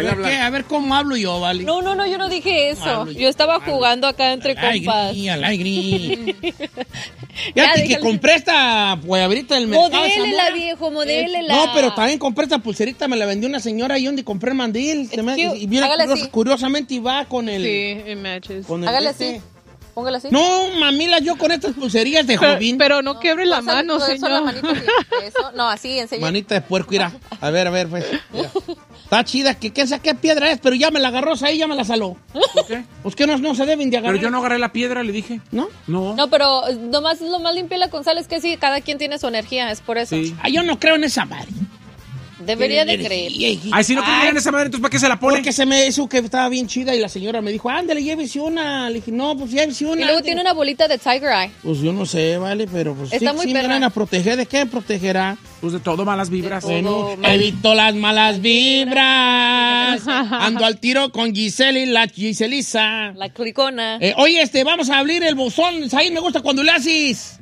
¿Qué? A ver cómo hablo yo, vale. No, yo no dije eso. Yo estaba jugando acá entre compas. Alegría. Fíjate que compré esta guayabrita del mercado. Modélela, viejo, modélela. No, pero también compré esta pulserita, me la vendió una señora ahí donde compré el mandil. Y viene curiosamente y va con el... Sí, it matches. Hágale así. Póngala así. No, mamila, yo con estas pulserías de joven. Pero no quiebre la mano, señor. La manita, eso. No, así, enseña. Manita de puerco, mira. A ver, pues. Mira. Está chida. ¿Qué piedra es? Pero ya me la agarró ahí, ya me la saló. ¿Por qué? Pues que no se deben de agarrar. Pero yo no agarré la piedra, le dije. ¿No? No, pero nomás lo más limpiarla con sal es que sí, cada quien tiene su energía, es por eso. Sí. Yo no creo en esa madre. Debería de creer. Ay, si no creen en esa madre, entonces ¿para qué se la pone? Porque se me hizo que estaba bien chida y la señora me dijo, ándale, llévese una. Le dije, no, pues llévese una. Y luego tiene una bolita de Tiger Eye. Pues yo no sé, vale, pero pues está muy sí perra. me van a proteger. ¿De qué protegerá? Pues de todo, malas vibras. Bueno, evito las malas vibras. Ando al tiro con Giselle y la Giselisa. La clicona. Oye, vamos a abrir el buzón. Ahí me gusta cuando le haces.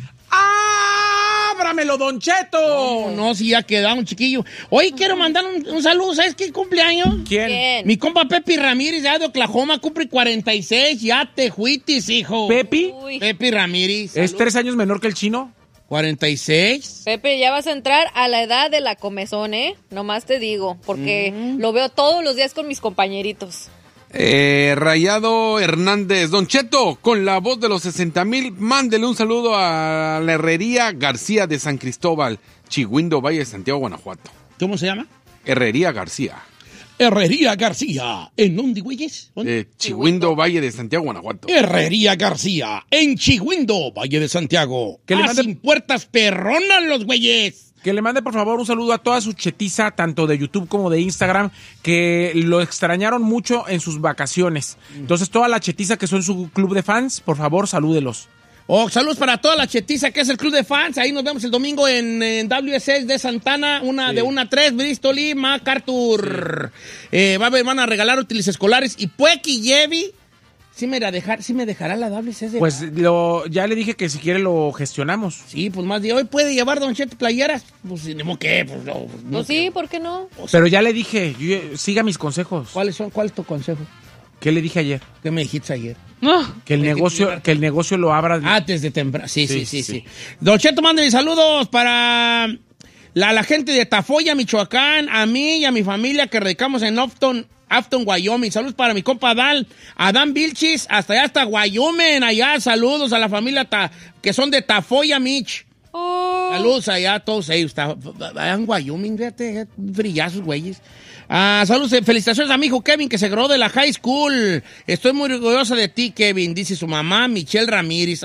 ¡Ábramelo, Don Cheto! No, si ya queda un chiquillo. Hoy quiero mandar un saludo. ¿Sabes qué cumpleaños? ¿Quién? Mi compa Pepe Ramírez, ya de Oklahoma, cumple 46. Ya te juitis, hijo. ¿Pepi? Pepe Ramírez. ¿Es 3 años menor que el chino? 46. Pepe, ya vas a entrar a la edad de la comezón, Nomás te digo, porque lo veo todos los días con mis compañeritos. Rayado Hernández, Don Cheto, con la voz de los 60,000, mándele un saludo a la Herrería García de San Cristóbal, Chihuindo, Valle de Santiago, Guanajuato. ¿Cómo se llama? Herrería García. Herrería García. ¿En dónde, güeyes? Chihuindo, Valle de Santiago, Guanajuato. Herrería García, en Chihuindo, Valle de Santiago. Que le manden puertas perronas los güeyes. Que le mande, por favor, un saludo a toda su chetiza, tanto de YouTube como de Instagram, que lo extrañaron mucho en sus vacaciones. Entonces, toda la chetiza que son su club de fans, por favor, salúdelos. Saludos para toda la chetiza que es el club de fans. Ahí nos vemos el domingo en WSS de Santana, de 1 a 3, Bristol y MacArthur. Sí. Van a regalar útiles escolares y Puequi Yevi. Sí me dejará la WSS. Pues ya le dije que si quiere lo gestionamos. Sí, pues más de hoy puede llevar Don Cheto playeras. Pues ni qué, pues no. Pues sí, ¿por qué no? Pero ya le dije, siga mis consejos. ¿Cuál es tu consejo? ¿Qué le dije ayer? ¿Qué me dijiste ayer? Que el negocio lo abra. Desde temprano. Sí. Don Cheto, mande saludos para la gente de Tafoya, Michoacán, a mí y a mi familia que radicamos en Afton, Wyoming. Saludos para mi compa Adán Vilchis, hasta allá, hasta Wyoming, allá. Saludos a la familia que son de Tafoya, Mich. Saludos allá a todos ellos. Allá en Wyoming, fíjate, brillazos, güeyes. Saludos, felicitaciones a mi hijo Kevin, que se graduó de la high school. Estoy muy orgullosa de ti, Kevin, dice su mamá, Michelle Ramírez.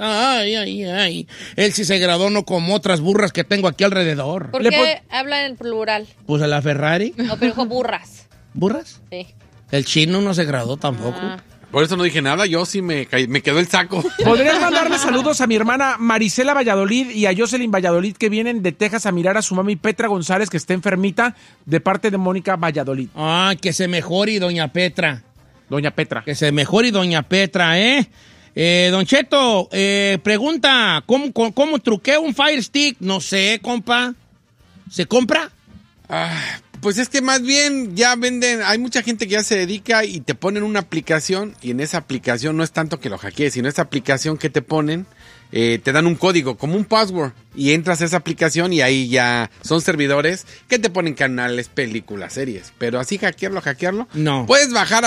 Ay. Él sí se graduó, no como otras burras que tengo aquí alrededor. ¿Por qué habla en plural? Pues a la Ferrari. No, pero dijo burras. ¿Burras? Sí. El chino no se graduó tampoco. Por eso no dije nada, yo sí me quedó el saco. ¿Podrías mandarle saludos a mi hermana Marisela Valladolid y a Jocelyn Valladolid, que vienen de Texas a mirar a su mami Petra González, que está enfermita, de parte de Mónica Valladolid? Que se mejore, doña Petra. Doña Petra. Que se mejore, doña Petra, Don Cheto, pregunta, ¿cómo truqueo un Fire Stick? No sé, compa. ¿Se compra? Pues es que más bien ya venden, hay mucha gente que ya se dedica y te ponen una aplicación y en esa aplicación no es tanto que lo hackees, sino esa aplicación que te ponen, te dan un código, como un password, y entras a esa aplicación y ahí ya son servidores que te ponen canales, películas, series, pero así hackearlo, no. Puedes bajar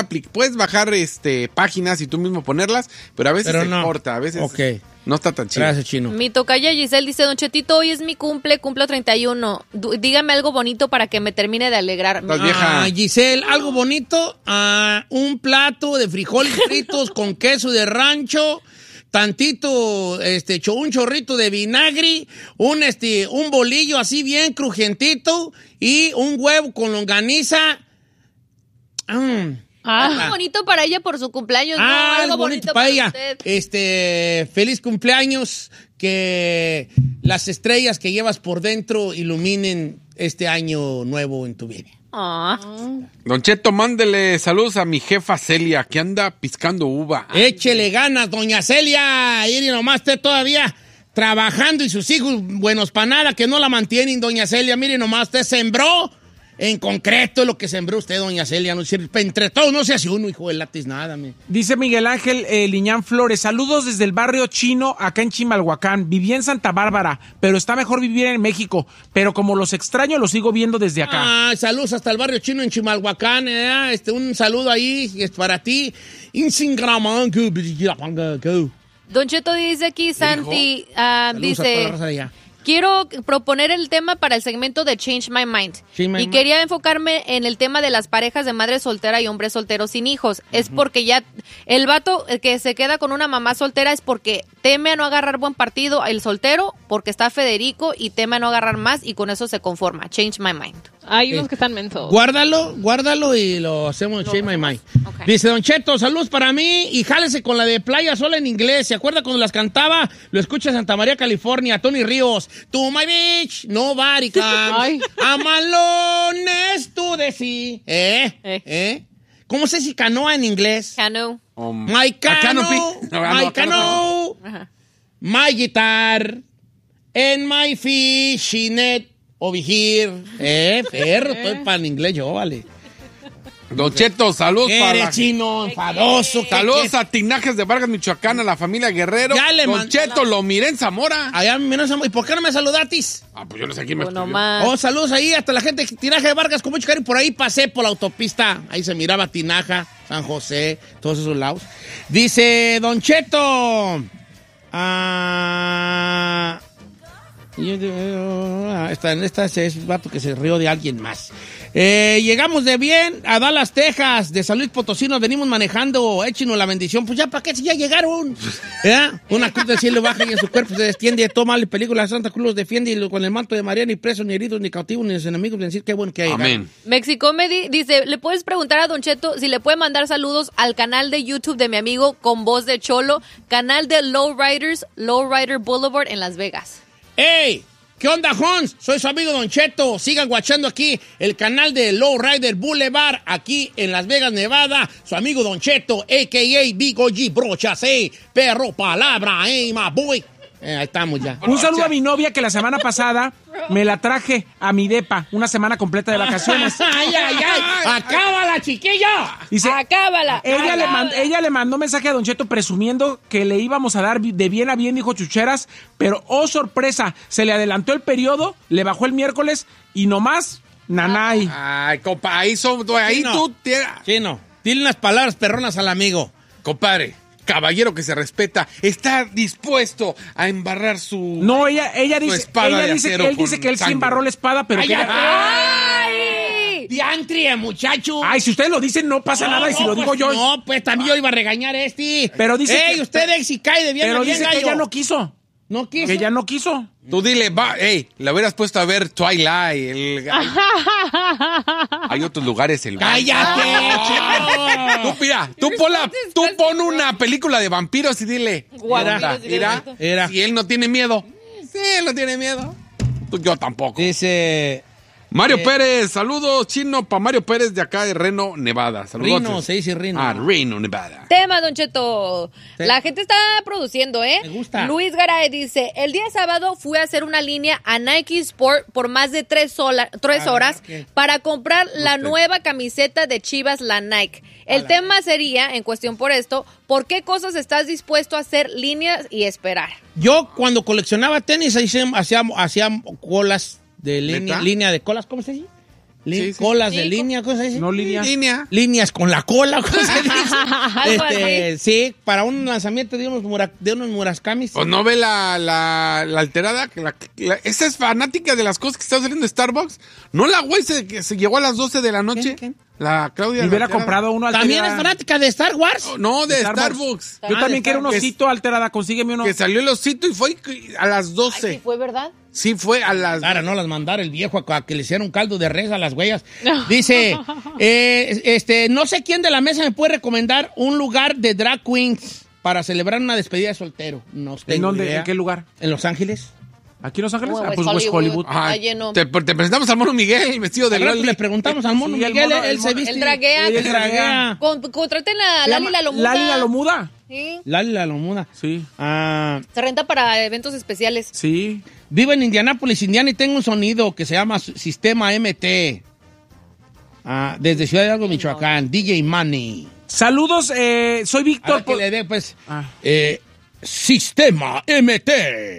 páginas y tú mismo ponerlas, pero a veces corta, a veces no está tan chido. Gracias, chino. Mi tocaya Giselle dice, Don Chetito, hoy es mi cumplo 31. Dígame algo bonito para que me termine de alegrar. Estás vieja. Giselle, algo bonito, un plato de frijoles fritos con queso de rancho, tantito, un chorrito de vinagre, un bolillo así bien crujentito y un huevo con longaniza. Algo bonito para ella por su cumpleaños. Algo bonito para ella. Usted. Feliz cumpleaños, que las estrellas que llevas por dentro iluminen este año nuevo en tu vida. Don Cheto, mándele saludos a mi jefa Celia, que anda piscando uva. Échele ganas, doña Celia. Y nomás esté todavía trabajando y sus hijos buenos para nada, que no la mantienen, doña Celia. Mire nomás, usted sembró en concreto lo que sembró usted, doña Celia. No, entre todos no se hace uno, hijo de latis, nada. Dice Miguel Ángel Liñán Flores, saludos desde el barrio chino acá en Chimalhuacán. Viví en Santa Bárbara, pero está mejor vivir en México. Pero como los extraño, los sigo viendo desde acá. Saludos hasta el barrio chino en Chimalhuacán. Un saludo ahí es para ti. Don Cheto dice aquí, Santi, Saludos a toda dice... la raza de allá. Quiero proponer el tema para el segmento de Change My Mind. Quería enfocarme en el tema de las parejas de madre soltera y hombre soltero sin hijos. Es porque ya el vato que se queda con una mamá soltera es porque teme a no agarrar buen partido el soltero, porque está Federico y teme a no agarrar más y con eso se conforma. Change My Mind. Hay unos que están mensos. Guárdalo y lo hacemos Change My Mind. Okay. Dice Don Cheto, saludos para mí y jálese con la de Playa Sola en inglés. ¿Se acuerda cuando las cantaba? Lo escucha en Santa María, California, Tony Ríos. To my beach, nobody comes. I'm alone as to the sea. ¿Cómo se dice canoa en inglés? Canoe. My canoe, my guitar, and my fishing net over here. Perro, estoy para en inglés yo, vale. Don Cheto, saludos para Eres chino, enfadoso. Saludos a Tinajes de Vargas, Michoacán, a la familia Guerrero. Don Cheto, lo miré en Zamora. Allá me en Zamora. ¿Y por qué no me saludatis? Pues yo no sé quién me Bueno, escribió. Saludos ahí hasta la gente de Tinaje de Vargas con mucho cariño. Por ahí pasé por la autopista. Ahí se miraba Tinaja, San José, todos esos lados. Dice Don Cheto. Esta es vato que se rió de alguien más. Llegamos de bien a Dallas, Texas, de San Luis Potosí, nos venimos manejando, échenos la bendición. Pues ya, ¿para qué? Si ya llegaron. Una cruz del cielo baja y en su cuerpo se destiende. Toma la película Santa Cruz los defiende y con el manto de María, ni presos, ni heridos, ni cautivos, ni los enemigos. Decir qué bueno que hay. Amén. Mexicomedy dice, ¿le puedes preguntar a Don Cheto si le puede mandar saludos al canal de YouTube de mi amigo con voz de cholo, canal de Lowrider Boulevard en Las Vegas? ¡Ey! ¿Qué onda, Hans? Soy su amigo Don Cheto. Sigan guachando aquí el canal de Lowrider Boulevard, aquí en Las Vegas, Nevada. Su amigo Don Cheto, a.k.a. Big OG Brochas, perro palabra, my boy. Ahí estamos ya. Un saludo a mi novia que la semana pasada me la traje a mi depa, una semana completa de vacaciones. ¡Ay! ¡Acábala, chiquilla! Dice, ¡Acábala! Ella le mandó mensaje a Don Cheto presumiendo que le íbamos a dar de bien a bien, dijo Chucheras, pero oh sorpresa, se le adelantó el periodo, le bajó el miércoles y nomás, nanay. Ay, compa, ahí tú... Chino, dile unas palabras perronas al amigo. Compadre, caballero que se respeta, está dispuesto a embarrar su... No, ella dice, espada de acero él dice que él sí sangre. embarró la espada, pero que ella... ¡Ay! ¡Diantrie, muchacho! Ay, si ustedes lo dicen no pasa nada y si lo digo yo... No, pues también yo iba a regañar a este. Pero dice ¡Ey, que... usted si cae de bien! Pero bien, dice que gallo. ella no quiso. ¿No quiso? Que ella no quiso. Tú dile, le hubieras puesto a ver Twilight. Hay otros lugares. ¡Cállate, chico! Tú pon una película de vampiros y dile. Era. Si él no tiene miedo. Sí, él no tiene miedo. Yo tampoco. Dice... Mario Pérez, saludos, chino, para Mario Pérez de acá de Reno, Nevada. Saludos. Reno, se dice Reno. Reno, Nevada. Tema, Don Cheto. Sí. La gente está produciendo, ¿eh? Me gusta. Luis Garay dice, el día sábado fui a hacer una línea a Nike Sport por más de 3 horas okay. para comprar la nueva camiseta de Chivas, la Nike. El tema sería, en cuestión por esto, ¿por qué cosas estás dispuesto a hacer líneas y esperar? Yo cuando coleccionaba tenis hacía colas de ¿Neta? línea de colas, ¿cómo se dice? Sí. Colas de línea, ¿cómo se dice? No, línea. Líneas con la cola, ¿cómo se dice? Algo así. Sí, para un lanzamiento de unos Muracamis. ¿O no ve la alterada? Esa es fanática de las cosas que está saliendo de Starbucks. ¿No la güey se llegó a las 12 de la noche? ¿Quién? La Claudia. Y hubiera Alterada. comprado uno alterada. ¿También es fanática de Star Wars? No, de Starbucks. Starbucks. Yo también de quiero un Starbucks. osito alterada, consígueme uno. Que salió el osito y fue a las 12. ¿Sí fue verdad? Sí, fue a las... Claro, no las mandara el viejo a que le hicieran un caldo de res a las huellas. Dice, no sé quién de la mesa me puede recomendar un lugar de drag queens para celebrar una despedida de soltero. No ¿En tengo dónde? idea. ¿En qué lugar? ¿En Los Ángeles? ¿Aquí en Los Ángeles? West Pues West Hollywood. Ajá, Está lleno. te presentamos al mono Miguel, vestido de Al rato Loli. le preguntamos al mono Sí, el Miguel, mono- él el se mono- viste. El draguea. Él draguea. Contraten a Lali la Lomuda. Lali la Lomuda. Sí. Lali la Lomuda. Sí. Se renta para eventos especiales. Sí. Vivo en Indianápolis, Indiana, y tengo un sonido que se llama Sistema MT. Desde Ciudad Hidalgo, Michoacán, DJ Money. Saludos, soy Víctor. Que le dé, pues, Sistema MT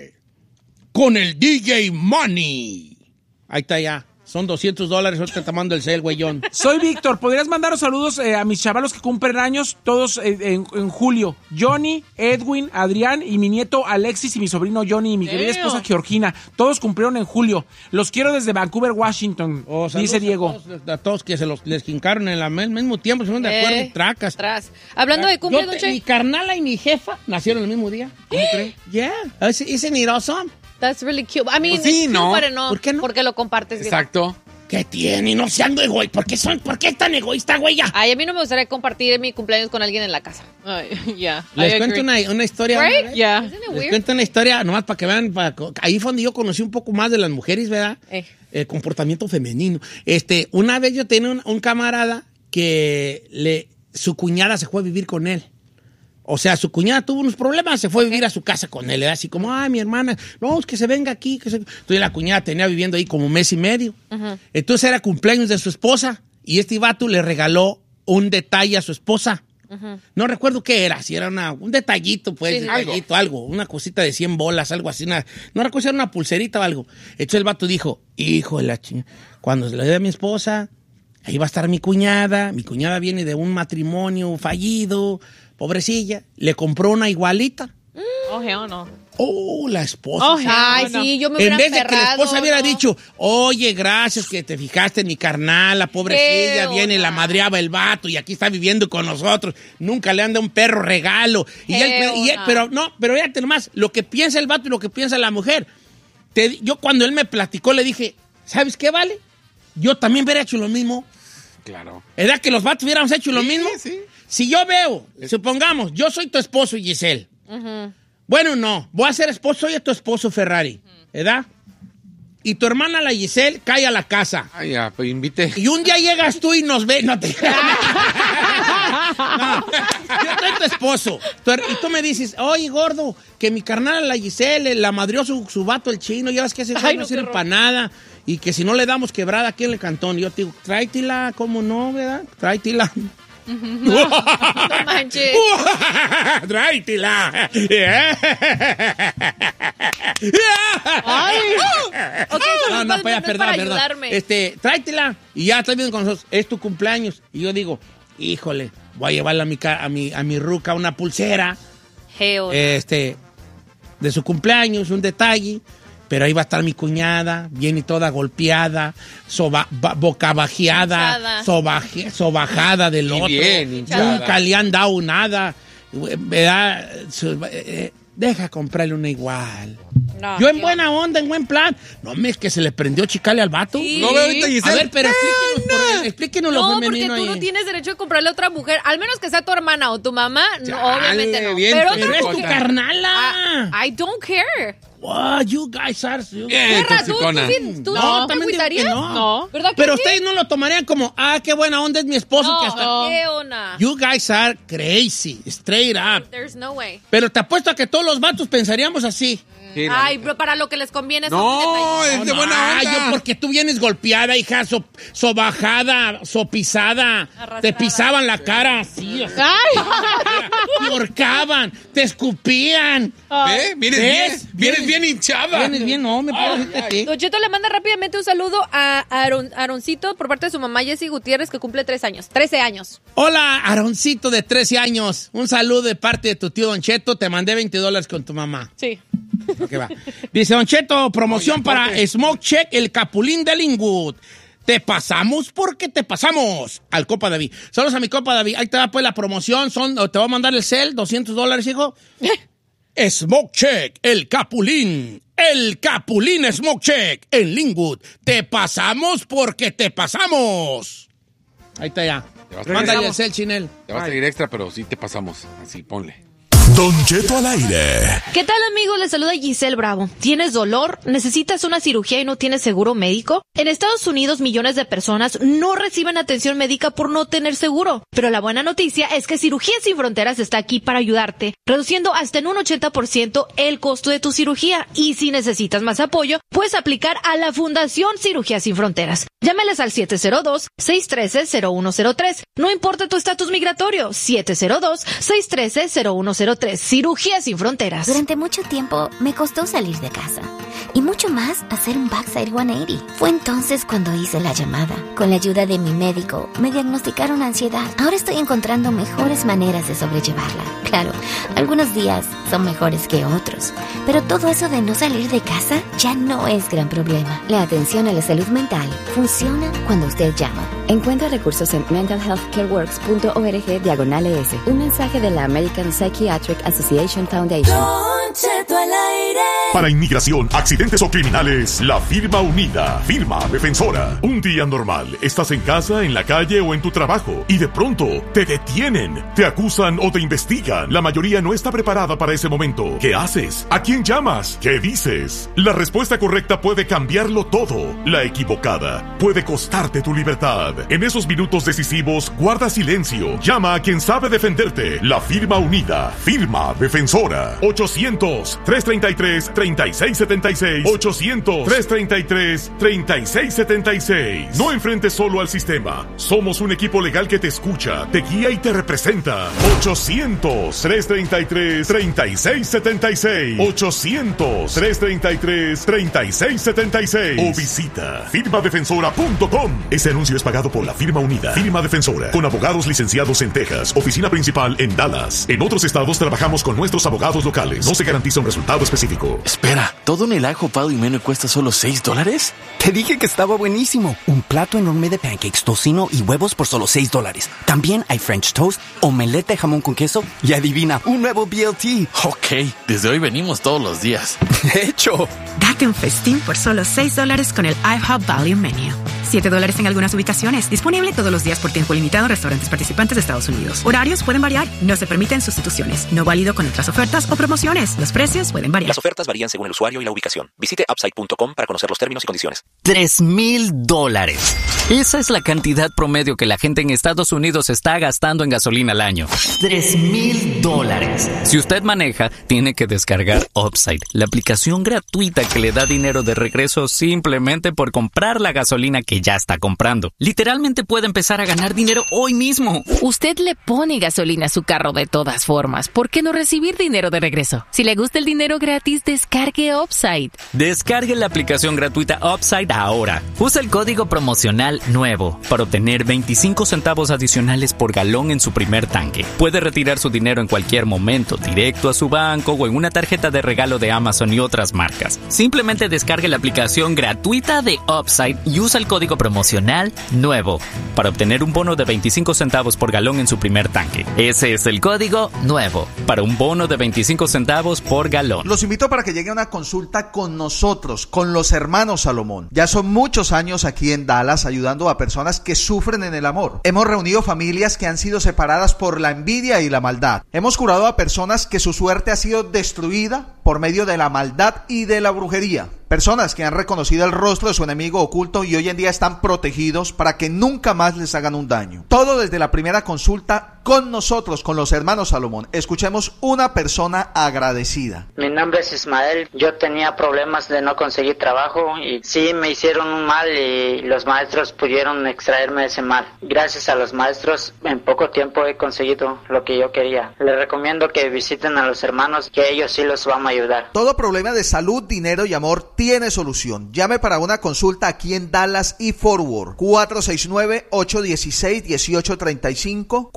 con el DJ Money. Ahí está ya. Son $200. Ahorita te mando el cel, güeyón. Soy Víctor. ¿Podrías mandar saludos a mis chavalos que cumplen años? Todos en julio. Johnny, Edwin, Adrián y mi nieto Alexis y mi sobrino Johnny y mi querida esposa Georgina. Todos cumplieron en julio. Los quiero desde Vancouver, Washington. Dice Diego. A todos que se les quincaron en el mismo tiempo. Se fueron de acuerdo y tracas. Hablando de cumpleaños, Don Che. Mi carnala y mi jefa nacieron el mismo día. ¿Cómo crees? Yeah. Isn't it awesome? That's really cute. I mean, pues sí, no. ¿Por qué no? Porque lo compartes. Exacto. ¿Qué tiene? No sean egoístas. ¿Por qué es tan egoísta, güey? Ay, a mí no me gustaría compartir mi cumpleaños con alguien en la casa. Yeah. Les cuento una historia. Right? Yeah. Les cuento una historia, nomás para que vean. Ahí fue donde yo conocí un poco más de las mujeres, ¿verdad? El comportamiento femenino. Una vez yo tenía un camarada que su cuñada se fue a vivir con él. O sea, su cuñada tuvo unos problemas, se fue a vivir a su casa con él. Era así como, mi hermana, no, es que se venga aquí. Entonces la cuñada tenía viviendo ahí como un mes y medio. Entonces era cumpleaños de su esposa y este vato le regaló un detalle a su esposa. No recuerdo qué era, si era un detallito, pues, algo, una cosita de 100 bolas, algo así. No recuerdo si era una pulserita o algo. Entonces el vato dijo, hijo de la chingada, cuando se le dé a mi esposa, ahí va a estar mi cuñada. Mi cuñada viene de un matrimonio fallido. Pobrecilla, le compró una igualita. Oh, hell no. La esposa. Sí, yo me hubiera en vez de que la esposa hubiera ¿no? dicho, oye, gracias que te fijaste en mi carnal, la pobrecilla viene, la madreaba el vato y aquí está viviendo con nosotros. Nunca le anda un perro regalo. Pero fíjate nomás, lo que piensa el vato y lo que piensa la mujer. Yo cuando él me platicó le dije, ¿sabes qué, vale? Yo también hubiera hecho lo mismo. Claro. ¿Verdad que los vatos hubiéramos hecho lo mismo? Sí. Si yo veo, supongamos, yo soy tu esposo, Giselle. Bueno, no, voy a ser esposo, soy tu esposo, Ferrari, ¿verdad? Y tu hermana, la Giselle, cae a la casa. Ya, pues invite. Y un día llegas tú y nos ves, no, yo soy tu esposo. Y tú me dices, oye, gordo, que mi carnal, la Giselle, la madrió su vato, el chino, ya ves que ese no sirve para nada. Y que si no le damos quebrada aquí en el cantón. Y yo te digo, tráetela, ¿cómo no, verdad? Tráetela. No manches. Tráetela. No, perdón. Tráetela y ya está bien con nosotros. Es tu cumpleaños. Y yo digo, híjole, voy a llevarle a mi ruca una pulsera. De su cumpleaños, un detalle. Pero ahí va a estar mi cuñada, viene toda golpeada, bocabajeada, sobajada del otro. Bien, nunca le han dado nada. ¿Verdad? Deja comprarle una igual. No, yo en buena onda, en buen plan. No, es que se le prendió chicale al vato. Sí. No veo ahorita, Giselle. A ver, pero explíquenos lo femenino ahí. No, porque tú no tienes derecho a comprarle a otra mujer, al menos que sea tu hermana o tu mamá. Obviamente no. Bien, pero es tu carnala. I don't care. Wow, you guys are... ¿Tú no te agüitarías? No. ¿Verdad que pero sí? ustedes no lo tomarían como, qué buena onda es mi esposo. Que hasta... ¿Qué onda? You guys are crazy, straight up. There's no way. Pero te apuesto a que todos los vatos pensaríamos así. Sí, pero para lo que les conviene. No, es de buena onda. Porque tú vienes golpeada, hija, sobajada, sopisada. Arrastrada. Te pisaban la cara así. Te ahorcaban, te escupían. Vienes bien hinchada. Vienes bien, no, me puedo decirte aquí. Don Cheto le manda rápidamente un saludo a Aaroncito por parte de su mamá Jessie Gutiérrez, que cumple 13 años. Hola, Aaroncito de 13 años. Un saludo de parte de tu tío Don Cheto. Te mandé $20 con tu mamá. Sí. Okay, va. Dice Don Cheto, promoción para Smoke Check, el Capulín de Linwood. Te pasamos porque te pasamos. Al Copa David. Saludos a mi Copa David. Ahí te va pues la promoción. Te voy a mandar el cel, $200, hijo. Smoke Check, el Capulín. El Capulín Smoke Check en Linwood. Te pasamos porque te pasamos. Ahí está ya. Mándale el cel, Chinel. Te va a salir extra, pero sí te pasamos. Así, ponle. Don Cheto al aire. ¿Qué tal, amigos? Les saluda Giselle Bravo. ¿Tienes dolor? ¿Necesitas una cirugía y no tienes seguro médico? En Estados Unidos, millones de personas no reciben atención médica por no tener seguro. Pero la buena noticia es que Cirugías Sin Fronteras está aquí para ayudarte, reduciendo hasta en un 80% el costo de tu cirugía. Y si necesitas más apoyo, puedes aplicar a la Fundación Cirugías Sin Fronteras. Llámeles al 702-613-0103. No importa tu estatus migratorio, 702-613-0103. Cirugías Sin Fronteras. Durante mucho tiempo me costó salir de casa. Y mucho más hacer un backside 180. Fue entonces cuando hice la llamada. Con la ayuda de mi médico, me diagnosticaron ansiedad. Ahora estoy encontrando mejores maneras de sobrellevarla. Claro, algunos días son mejores que otros. Pero todo eso de no salir de casa ya no es gran problema. La atención a la salud mental funciona cuando usted llama. Encuentra recursos en mentalhealthcareworks.org/ES. Un mensaje de la American Psychiatric Association Foundation. Para inmigración, accidentes o criminales, la firma unida, firma defensora. Un día normal, estás en casa, en la calle o en tu trabajo y de pronto te detienen, te acusan o te investigan. La mayoría no está preparada para ese momento. ¿Qué haces? ¿A quién llamas? ¿Qué dices? La respuesta correcta puede cambiarlo todo. La equivocada puede costarte tu libertad. En esos minutos decisivos, guarda silencio. Llama a quien sabe defenderte. La firma unida, firma defensora. 800-333-3676. 800-333-3676. No enfrentes solo al sistema. Somos un equipo legal que te escucha, te guía y te representa. 800-333-3676. 800-333-3676. O visita firmadefensora.com. Este anuncio es pagado por la firma unida, firma defensora, con abogados licenciados en Texas, oficina principal en Dallas. En otros estados trabajamos con nuestros abogados locales. No se garantiza un resultado específico. Espera, ¿todo en el ajo pado y menú cuesta solo $6? Te dije que estaba buenísimo. Un plato enorme de pancakes, tocino y huevos por solo $6. También hay French toast, omelette de jamón con queso y adivina, un nuevo BLT. Ok, desde hoy venimos todos los días. De hecho, date un festín por solo $6 con el IHOP Value Menu. $7 en algunas ubicaciones. Disponible todos los días por tiempo limitado en restaurantes participantes de Estados Unidos. Horarios pueden variar. No se permiten sustituciones. No válido con otras ofertas o promociones. Los precios pueden variar. Las ofertas varían según el usuario y la ubicación. Visite upside.com para conocer los términos y condiciones. $3,000. Esa es la cantidad promedio que la gente en Estados Unidos está gastando en gasolina al año. $3,000. Si usted maneja, tiene que descargar Upside, la aplicación gratuita que le da dinero de regreso simplemente por comprar la gasolina que ya está comprando. Literalmente puede empezar a ganar dinero hoy mismo. Usted le pone gasolina a su carro de todas formas. ¿Por qué no recibir dinero de regreso? Si le gusta el dinero gratis, descargue Upside. Descargue la aplicación gratuita Upside ahora. Usa el código promocional nuevo para obtener 25 centavos adicionales por galón en su primer tanque. Puede retirar su dinero en cualquier momento, directo a su banco o en una tarjeta de regalo de Amazon y otras marcas. Simplemente descargue la aplicación gratuita de Upside y usa el código promocional nuevo para obtener un bono de 25 centavos por galón en su primer tanque. Ese es el código nuevo para un bono de 25 centavos por galón. Los invito para que llegue a una consulta con nosotros, con los hermanos Salomón. Ya son muchos años aquí en Dallas ayudando a personas que sufren en el amor. Hemos reunido familias que han sido separadas por la envidia y la maldad. Hemos curado a personas que su suerte ha sido destruida por medio de la maldad y de la brujería. Personas que han reconocido el rostro de su enemigo oculto y hoy en día están protegidos para que nunca más les hagan un daño. Todo desde la primera consulta con nosotros, con los hermanos Salomón. Escuchemos una persona agradecida. Mi nombre es Ismael. Yo tenía problemas de no conseguir trabajo y sí me hicieron un mal y los maestros pudieron extraerme de ese mal. Gracias a los maestros, en poco tiempo he conseguido lo que yo quería. Les recomiendo que visiten a los hermanos, que ellos sí los van a ayudar. Todo problema de salud, dinero y amor tiene solución. Llame para una consulta aquí en Dallas y Fort Worth. 469-816-1835.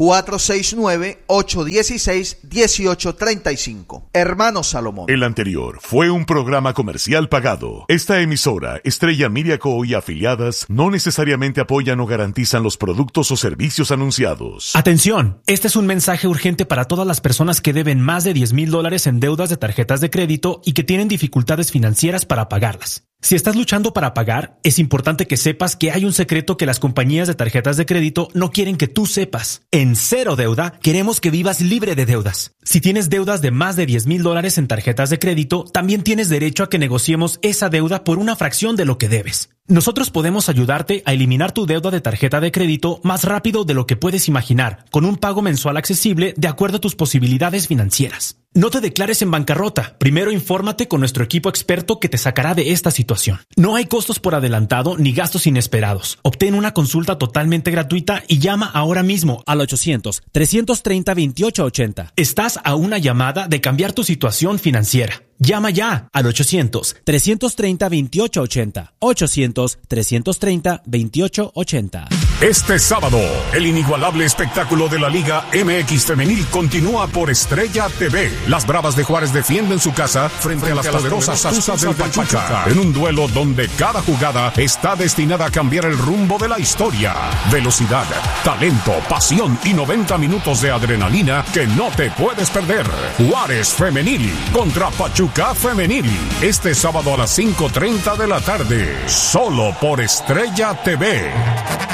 469-816-1835. Hermanos Salomón. El anterior fue un programa comercial pagado. Esta emisora, Estrella Media Co. y afiliadas, no necesariamente apoyan o garantizan los productos o servicios anunciados. Atención, este es un mensaje urgente para todas las personas que deben más de $10,000 en deudas de tarjetas de crédito y que tienen dificultades financieras para pagarlas. Si estás luchando para pagar, es importante que sepas que hay un secreto que las compañías de tarjetas de crédito no quieren que tú sepas. En Cero Deuda, queremos que vivas libre de deudas. Si tienes deudas de más de $10,000 en tarjetas de crédito, también tienes derecho a que negociemos esa deuda por una fracción de lo que debes. Nosotros podemos ayudarte a eliminar tu deuda de tarjeta de crédito más rápido de lo que puedes imaginar, con un pago mensual accesible de acuerdo a tus posibilidades financieras. No te declares en bancarrota. Primero infórmate con nuestro equipo experto que te sacará de esta situación. No hay costos por adelantado ni gastos inesperados. Obtén una consulta totalmente gratuita y llama ahora mismo al 800-330-2880. Estás a una llamada de cambiar tu situación financiera. Llama ya al 800-330-2880. 800-330-2880. Este sábado, el inigualable espectáculo de la Liga MX Femenil continúa por Estrella TV. Las Bravas de Juárez defienden su casa frente a las poderosas Tuzas del Pachuca, en un duelo donde cada jugada está destinada a cambiar el rumbo de la historia. Velocidad, talento, pasión y 90 minutos de adrenalina que no te puedes perder. Juárez Femenil contra Pachuca Femenil. Este sábado a las 5:30 de la tarde. Solo por Estrella TV.